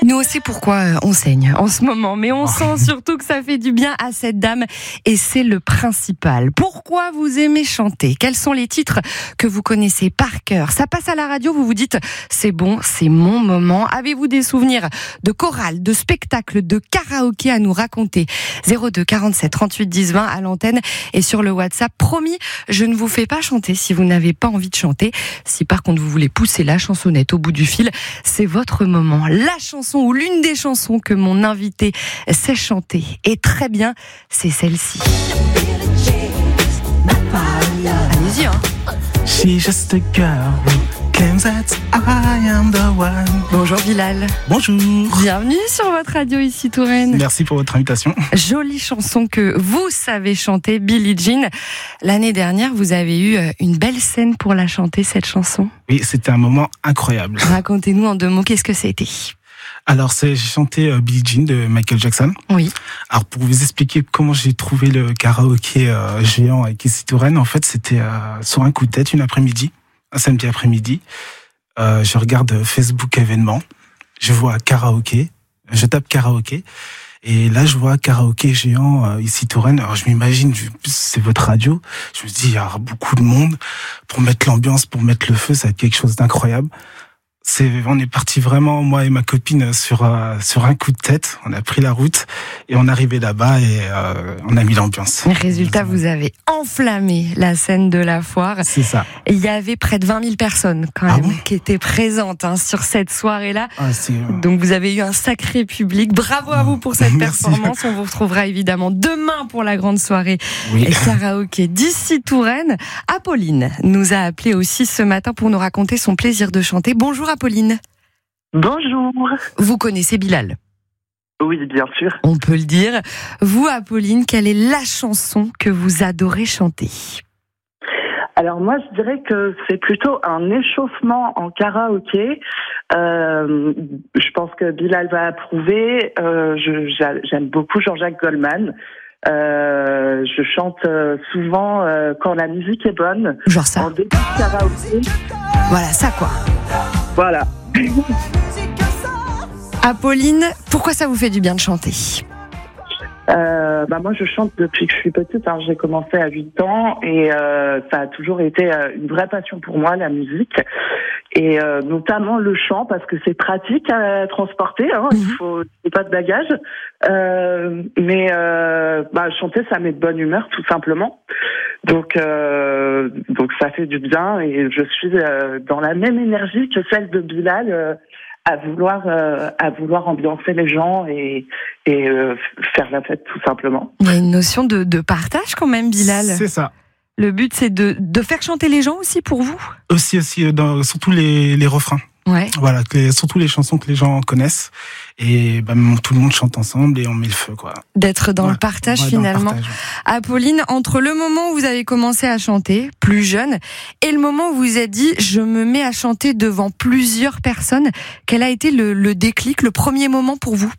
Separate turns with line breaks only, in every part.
Nous, on sait pourquoi on saigne en ce moment, mais on sent surtout que ça fait du bien à cette dame et c'est le principal. Pourquoi vous aimez chanter? Quels sont les titres que vous connaissez par cœur? Ça passe à la radio, vous vous dites c'est bon, c'est mon moment. Avez-vous des souvenirs de chorale, de spectacle, de karaoké à nous raconter? 02 47 38 10 20 à l'antenne et sur le WhatsApp. Promis, je ne vous fais pas chanter si vous n'avez pas envie de chanter. Si par contre vous voulez pousser la chansonnette au bout du fil, c'est votre moment. La chanson ou l'une des chansons que mon invité sait chanter et très bien, c'est celle-ci. Allez-y, hein.
She's just a girl who claims that I am the one.
Bonjour Bilal.
Bonjour.
Bienvenue sur votre radio ici Touraine.
Merci pour votre invitation.
Jolie chanson que vous savez chanter, Billie Jean. L'année dernière, vous avez eu une belle scène pour la chanter, cette chanson.
Oui, c'était un moment incroyable.
Racontez-nous en 2 mots, qu'est-ce que c'était?
Alors, j'ai chanté Billie Jean de Michael Jackson.
Oui.
Alors, pour vous expliquer comment j'ai trouvé le karaoké géant avec ici Touraine, en fait, c'était sur un coup de tête, un samedi après-midi. Je regarde Facebook événements, je vois karaoké, je tape karaoké, et là, je vois karaoké géant ici Touraine. Alors, je m'imagine, c'est votre radio. Je me dis, il y aura beaucoup de monde pour mettre l'ambiance, pour mettre le feu, ça va être quelque chose d'incroyable. On est parti vraiment, moi et ma copine, sur un coup de tête. On a pris la route et on est arrivé là-bas et on a mis l'ambiance.
Résultat, vous avez enflammé la scène de la foire.
C'est ça.
Il y avait près de 20 000 personnes quand même qui étaient présentes sur cette soirée-là. Donc vous avez eu un sacré public. Bravo à vous pour cette performance. On vous retrouvera évidemment demain pour la grande soirée karaoké d'ici Touraine. Apolline nous a appelé aussi ce matin pour nous raconter son plaisir de chanter. Bonjour Apolline.
Bonjour.
Vous connaissez Bilal?
Oui, bien sûr.
On peut le dire. Vous, Apolline, quelle est la chanson que vous adorez chanter?
Alors moi, je dirais que c'est plutôt un échauffement en karaoké. Je pense que Bilal va approuver. J'aime beaucoup Jean-Jacques Goldman. Je chante souvent quand la musique est bonne.
Genre ça.
En début de karaoké.
Voilà, ça quoi.
Voilà.
Apolline, pourquoi ça vous fait du bien de chanter?
Moi je chante depuis que je suis petite, j'ai commencé à 8 ans et ça a toujours été une vraie passion pour moi, la musique et notamment le chant parce que c'est pratique à transporter, il faut pas de bagages, mais chanter ça met de bonne humeur tout simplement, donc ça fait du bien et je suis dans la même énergie que celle de Bilal. À vouloir ambiancer les gens et faire la fête tout simplement.
Il y a une notion de partage quand même, Bilal.
C'est ça.
Le but c'est de faire chanter les gens aussi pour vous.
Aussi surtout les refrains.
Ouais.
Voilà, surtout les chansons que les gens connaissent et tout le monde chante ensemble et on met le feu quoi.
D'être dans le partage finalement.
Dans le partage.
Apolline, entre le moment où vous avez commencé à chanter, plus jeune, et le moment où vous vous êtes dit je me mets à chanter devant plusieurs personnes, quel a été le déclic, le premier moment pour vous?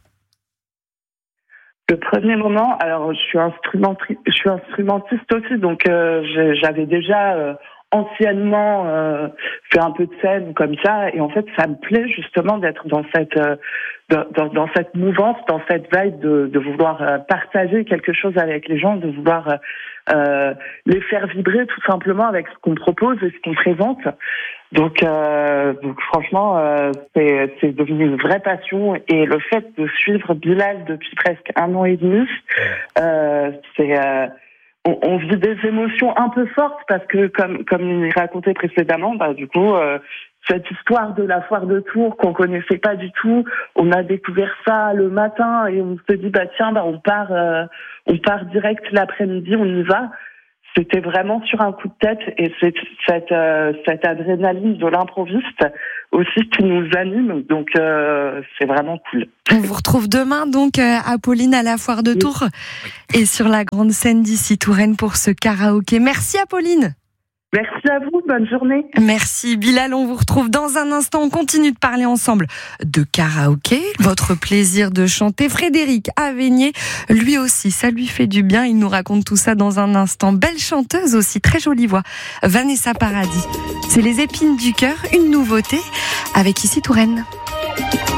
Le premier moment, alors je suis instrumentiste aussi, donc j'avais déjà anciennement fait un peu de scène comme ça, et en fait ça me plaît justement d'être dans cette mouvance, dans cette vibe de vouloir partager quelque chose avec les gens, de vouloir les faire vibrer tout simplement avec ce qu'on propose et ce qu'on présente. Donc franchement, c'est devenu une vraie passion et le fait de suivre Bilal depuis presque 1 an et demi, on vit des émotions un peu fortes parce que comme il racontait précédemment, du coup cette histoire de la foire de Tours qu'on connaissait pas du tout, on a découvert ça le matin et on se dit on part direct l'après-midi, on y va. C'était vraiment sur un coup de tête et c'est cette adrénaline de l'improviste aussi qui nous anime, donc c'est vraiment cool.
On vous retrouve demain donc Apolline à la foire de Tours et sur la grande scène d'ici Touraine pour ce karaoké. Merci Apolline.
Merci à vous, bonne journée.
Merci Bilal, on vous retrouve dans un instant, on continue de parler ensemble de karaoké, votre plaisir de chanter. Frédéric Avenier, lui aussi, ça lui fait du bien, il nous raconte tout ça dans un instant. Belle chanteuse aussi, très jolie voix, Vanessa Paradis. C'est les épines du cœur, une nouveauté avec ici Touraine.